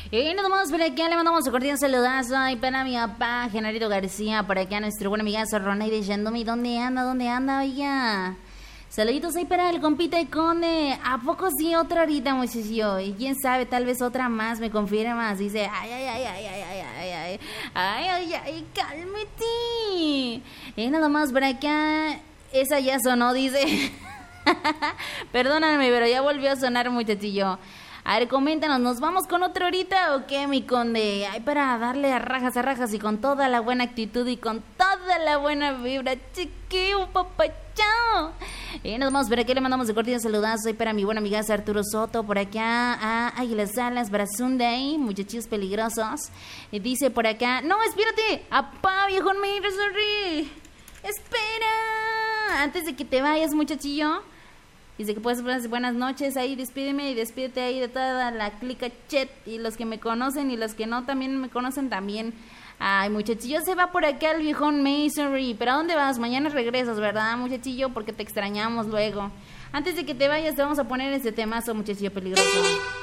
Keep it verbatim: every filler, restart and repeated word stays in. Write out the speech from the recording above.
Y nada más por acá le mandamos un cordial saludazo ahí para mi papá, Genarito García, por acá nuestro buen amigazo Ronay Yandomi. ¿Dónde anda? ¿Dónde anda, oiga? Saluditos ahí para el compita de Conde. ¿A poco sí otra ahorita, muchachillo? Y quién sabe, tal vez otra más, me confirmas. Dice, ay, ay, ay, ay, ay, ay, ay, ay, ay, ay, ay, cálmate. Y nada más por acá, esa ya sonó, dice. Perdóname, pero ya volvió a sonar, muchachillo. A ver, coméntanos, ¿nos vamos con otro ahorita o qué, mi Conde? Ay, para darle a rajas, a rajas y con toda la buena actitud y con toda la buena vibra, chiquillo, papachao. Y nos vamos, por aquí le mandamos de cortito saludazo y para mi buena amiga Arturo Soto, por acá a Águilas Salas, Brazunday, muchachos peligrosos. Y dice por acá, no, espérate, apá, viejo, me sorry. Espera, antes de que te vayas, muchachillo. Dice que puedes buenas, buenas noches ahí, despídeme y despídete ahí de toda la clica chat y los que me conocen y los que no también me conocen también. Ay, muchachillo, se va por acá el viejón Masonry. ¿Pero a dónde vas? Mañana regresas, ¿verdad, muchachillo? Porque te extrañamos luego. Antes de que te vayas te vamos a poner ese temazo, muchachillo peligroso.